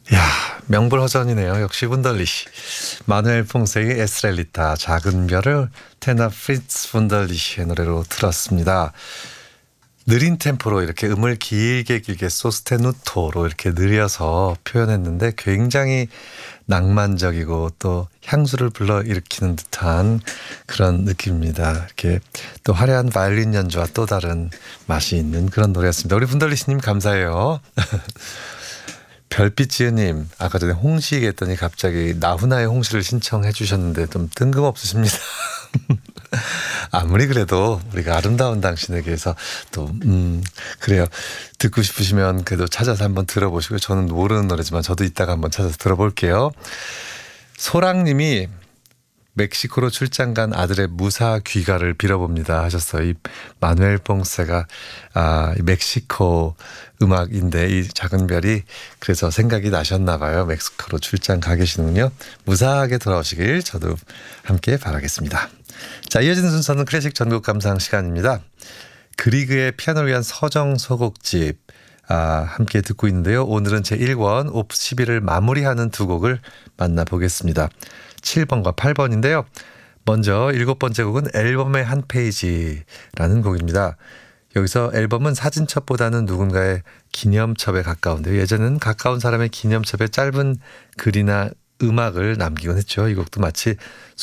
야, 명불허전이네요. 역시 분들리시. 마누엘 퐁세의 에스렐리타 작은 별을 테나 프리츠 분들리시의 노래로 들었습니다. 느린 템포로 이렇게 음을 길게 소스테누토로 이렇게 느려서 표현했는데 굉장히 낭만적이고 또 향수를 불러일으키는 듯한 그런 느낌입니다. 이렇게 또 화려한 바이올린 연주와 또 다른 맛이 있는 그런 노래였습니다. 우리 분들리시님 감사해요. 별빛지은님 아까 전에 홍시 얘기했더니 갑자기 나훈아의 홍시를 신청해 주셨는데 좀 뜬금없으십니다. 아무리 그래도 우리가 아름다운 당신에게 해서 또 그래요. 듣고 싶으시면 그래도 찾아서 한번 들어보시고 저는 모르는 노래지만 저도 이따가 한번 찾아서 들어볼게요. 소랑님이 멕시코로 출장 간 아들의 무사 귀가를 빌어봅니다 하셨어요. 이 마누엘 퐁세가 멕시코 음악인데 이 작은 별이 그래서 생각이 나셨나 봐요. 멕시코로 출장 가 계시는군요. 무사하게 돌아오시길 저도 함께 바라겠습니다. 자, 이어지는 순서는 클래식 전국 감상 시간입니다. 그리그의 피아노를 위한 서정 소곡집 함께 듣고 있는데요. 오늘은 제1권 오프 11을 마무리하는 두 곡을 만나보겠습니다. 7번과 8번인데요. 먼저 7번째 곡은 앨범의 한 페이지라는 곡입니다. 여기서 앨범은 사진첩보다는 누군가의 기념첩에 가까운데요. 예전에는 가까운 사람의 기념첩에 짧은 글이나 음악을 남기곤 했죠. 이 곡도 마치